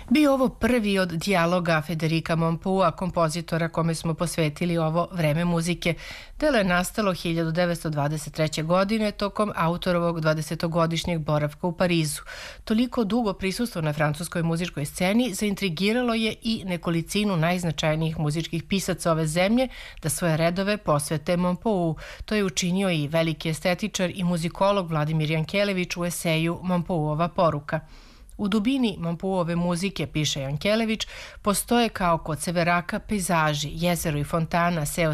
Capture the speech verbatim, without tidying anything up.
Bio ovo prvi od dijaloga Federica Mompua, kompozitora kome smo posvetili ovo vreme muzike. Delo je nastalo hiljadu devetsto dvadeset treće. godine tokom autorovog dvadesetogodišnjeg boravka u Parizu. Toliko dugo prisustvo na francuskoj muzičkoj sceni zaintrigiralo je i nekolicinu najznačajnijih muzičkih pisaca ove zemlje da svoje redove posvete Mompou. To je učinio i veliki estetičar i muzikolog Vladimir Jankelević u eseju Mompouova poruka. U dubini Mompouove muzike, piše Jankelević, postoje kao kod Severaka pejzaži, jezero i fontana, seoski